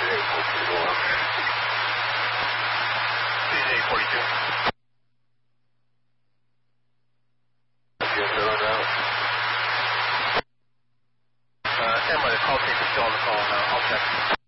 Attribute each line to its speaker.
Speaker 1: Stand by, the call tape is still on the phone. I'll check.